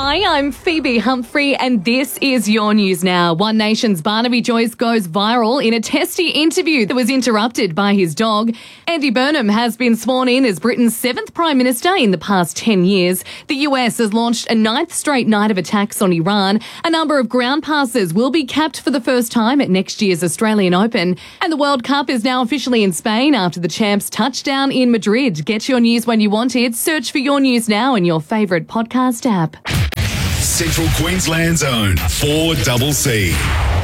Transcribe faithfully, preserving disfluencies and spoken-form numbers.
Hi, I'm Phoebe Humphrey, and this is your news now. One Nation's Barnaby Joyce goes viral in a testy interview that was interrupted by his dog. Andy Burnham has been sworn in as Britain's seventh Prime Minister in the past ten years. The U S has launched a ninth straight night of attacks on Iran. A number of ground passes will be capped for the first time at next year's Australian Open. And the World Cup is now officially in Spain after the champs touchdown in Madrid. Get your news when you want it. Search for Your News Now in your favourite podcast app. Central Queensland's own four C C.